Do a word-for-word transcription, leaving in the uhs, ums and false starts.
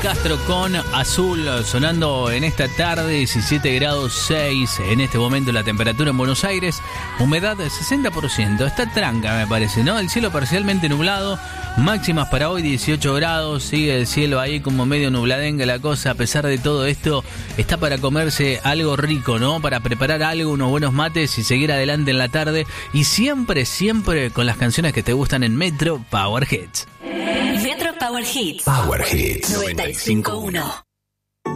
Castro con Azul sonando en esta tarde, diecisiete grados seis en este momento la temperatura en Buenos Aires, humedad del sesenta por ciento, está tranca me parece, ¿no? El cielo parcialmente nublado, máximas para hoy dieciocho grados, sigue el cielo ahí como medio nubladenga la cosa. A pesar de todo esto, está para comerse algo rico, ¿no? Para preparar algo, unos buenos mates y seguir adelante en la tarde, y siempre, siempre con las canciones que te gustan en Metro Power Hits. Metro Power Hits. Power Hits noventa y cinco punto uno.